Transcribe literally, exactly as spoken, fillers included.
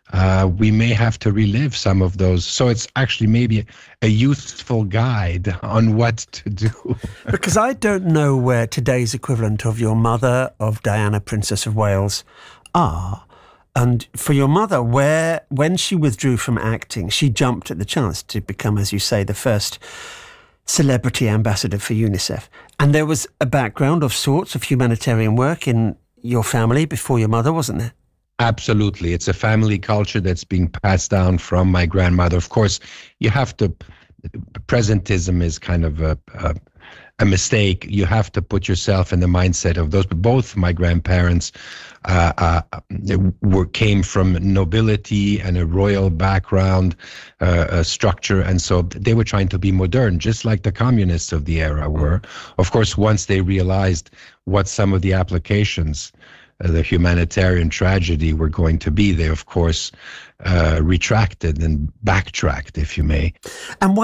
uh, we may have to relive some of those. So it's actually maybe a useful guide on what to do. Because I don't know where today's equivalent of your mother, of Diana, Princess of Wales, are. And for your mother, where when she withdrew from acting, she jumped at the chance to become, as you say, the first celebrity ambassador for UNICEF. And there was a background of sorts of humanitarian work in your family before your mother, wasn't there? Absolutely. It's a family culture that's being passed down from my grandmother. Of course, you have to, presentism is kind of a, a, a mistake. You have to put yourself in the mindset of those. But both my grandparents uh, uh, were came from nobility and a royal background uh, a structure. And so they were trying to be modern, just like the communists of the era were. Of course, once they realized what some of the applications Uh, the humanitarian tragedy were going to be, they, of course, uh, retracted and backtracked, if you may. And why